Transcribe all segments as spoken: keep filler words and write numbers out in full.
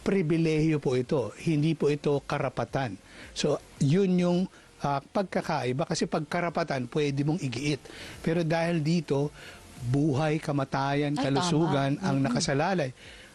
pribilehiyo po ito, hindi po ito karapatan. So, yun yung uh, pagkakaiba kasi pag karapatan, pwede mong igiit. Pero dahil dito, buhay, kamatayan, Ay, kalusugan tama. ang Mm-mm. nakasalalay.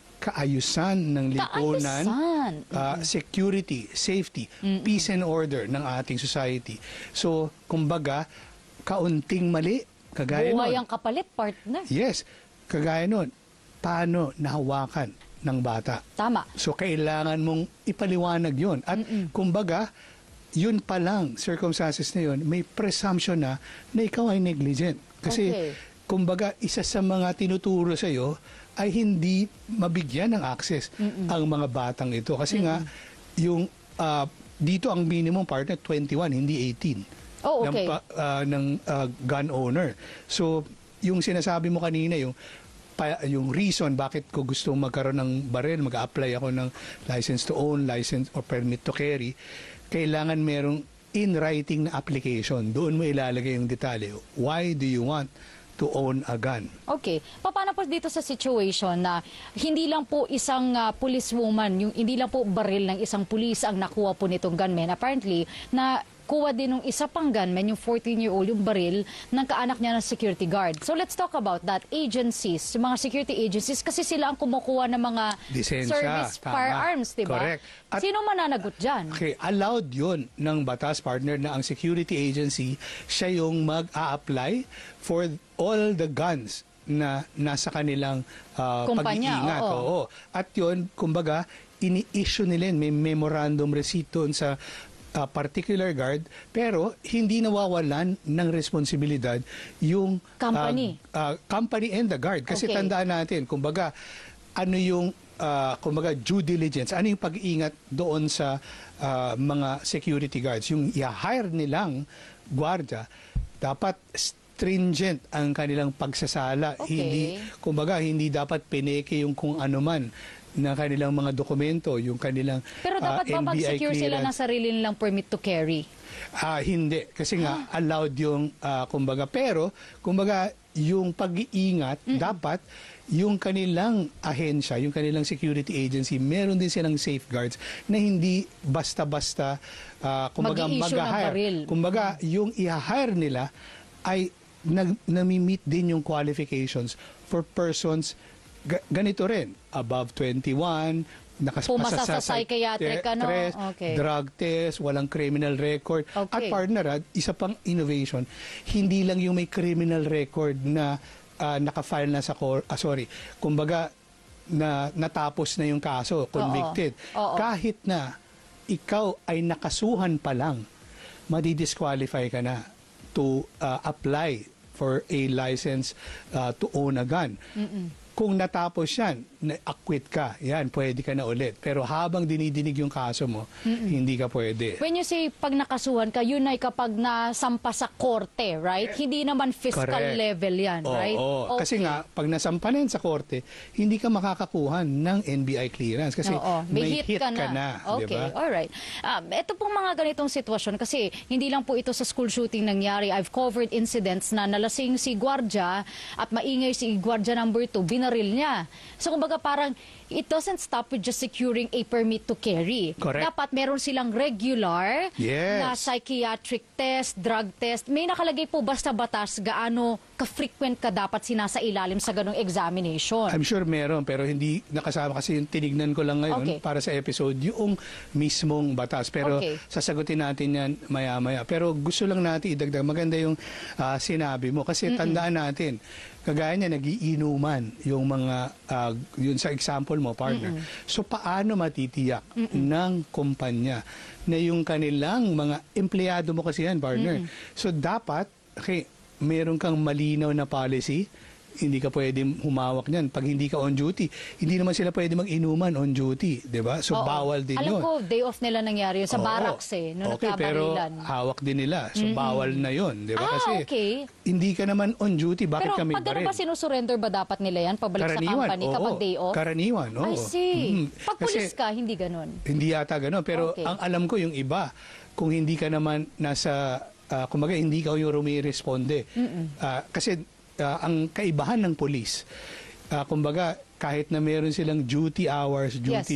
Kaayusan ng lipunan, Kaayusan. uh, security, safety, Mm-mm. peace and order ng ating society. So, kumbaga, kaunting mali, kagaya Buhay nun. ang kapalit, partner. Yes, kagaya nun, paano nahawakan ng bata? Tama. So, kailangan mong ipaliwanag yun. At Mm-mm. kumbaga, yun pa lang, circumstances na yun, may presumption na na ikaw ay negligent. Kasi, Okay. kumbaga, isa sa mga tinuturo sa iyo ay hindi mabigyan ng access Mm-mm. ang mga batang ito. Kasi nga, yung ah, dito ang minimum partner, twenty-one, hindi eighteen. Oh, Ng, okay. pa- ah, ng ah, gun owner. So, yung sinasabi mo kanina, yung pa, yung reason bakit ko gusto magkaroon ng baril, mag-apply ako ng license to own, license or permit to carry, kailangan merong in writing na application. Doon mo ilalagay yung detalye. Why do you want to own a gun? Okay. Paano po dito sa situation na hindi lang po isang uh, policewoman, yung hindi lang po baril ng isang pulis ang nakuha po nitong gunman. Apparently, na kuha din ng isa pang gunman, yung fourteen-year-old, yung baril ng kaanak niya ng security guard. So let's talk about that. Agencies, yung mga security agencies, kasi sila ang kumukuha ng mga Lisensya, service tama. firearms, di ba? Correct. At- Sino mananagot dyan? Okay, allowed yun ng batas partner na ang security agency, siya yung mag-a-apply for all the guns na nasa kanilang uh, Kumpanya, pag-iingat. oo. Oo. At yun, kumbaga, ini-issue nila yun. May memorandum receipt doon sa uh, particular guard, pero hindi nawawalan ng responsibilidad yung Company. uh, uh, company and the guard. Kasi Okay. tandaan natin, kumbaga, ano yung uh, kumbaga due diligence, ano yung pag-iingat doon sa uh, mga security guards. Yung i-hire nilang gwardiya, dapat stringent ang kanilang pagsasala. Okay. Hindi, kumbaga, hindi dapat pineke yung kung ano man na kanilang mga dokumento, yung kanilang Pero dapat uh, ba N B I mag-secure sila ng clearance. sarili nilang permit to carry? Ah, hindi. Kasi nga, allowed yung, ah, kumbaga, pero, kumbaga, yung pag-iingat, dapat, yung kanilang ahensya, yung kanilang security agency, meron din silang safeguards na hindi basta-basta, ah, kumbaga, Mag-i-issue ng mag-hire. baril. Kumbaga, yung i-hire nila ay nag, nami-meet din yung qualifications for persons ga- ganito rin, above twenty-one, Pumasa nakapasa sa psychiatric, ano? test, Okay. drug test, walang criminal record. Okay. At partner, ah, isa pang innovation, hindi lang yung may criminal record na ah, naka-file na sa court, ah, sorry, kumbaga na natapos na yung kaso, convicted. Oo. Kahit na ikaw ay nakasuhan pa lang, madi-disqualify ka na to ah, apply for a license ah, to own a gun. Mm-mm. Kung natapos yan, na-acquit ka, yan, pwede ka na ulit. Pero habang dinidinig yung kaso mo, hindi ka pwede. When you say pag nakasuhan ka, yun ay kapag nasampa sa korte, right? Hindi naman fiscal Correct. level yan, Oo, right? oo. Kasi Okay. nga, pag nasampa na yan sa korte, hindi ka makakakuha ng N B I clearance. Kasi Oo, may, hit, ka na. Okay, Diba? alright. Um, ito pong mga ganitong sitwasyon, kasi hindi lang po ito sa school shooting nangyari. I've covered incidents na nalasing si gwardya at maingay si gwardya number two, binaril niya. So kumbaga parang it doesn't stop with just securing a permit to carry. Correct. Dapat meron silang regular Yes. na psychiatric test, drug test. May nakalagay po basta batas gaano ka-frequent ka dapat sinasa ilalim sa ganong examination. I'm sure meron, pero hindi nakasama kasi yung tinignan ko lang ngayon Okay. para sa episode, yung mismong batas. Pero Okay. sasagutin natin yan maya-maya. Pero gusto lang natin idagdag, maganda yung ah, sinabi mo. Kasi tandaan natin, kagaya niya, nagiinuman yung mga, ah, yun sa example mo, partner. So, paano matitiyak ng kumpanya na yung kanilang mga empleyado mo kasi yan, partner. So, dapat, okay, meron kang malinaw na policy, hindi ka pwedeng humawak niyan. Pag hindi ka on duty, hindi naman sila pwede mag-inuman on duty, di ba? So, Oo. bawal din Alam yun. ko, day off nila nangyari yun sa Oo. barracks eh, nung Okay, pero nagkabarilan. hawak din nila. So, bawal na yun, di ba? Ah, Kasi okay. hindi ka naman on duty, bakit Pero kami pag gano'n baril? ba sinusurrender ba dapat nila yan pabalik sa company oo. kapag day off? Karaniwan, oo. I see. Mhm. Pag Kasi pulis ka, hindi gano'n. hindi yata gano'n. Pero Okay. ang alam ko yung iba, kung hindi ka naman nasa, ah, kumbaga hindi ka yung rumiresponde. Ah, kasi ah, ang kaibahan ng pulis, ah, kumbaga kahit na meron silang duty hours, duty Yes.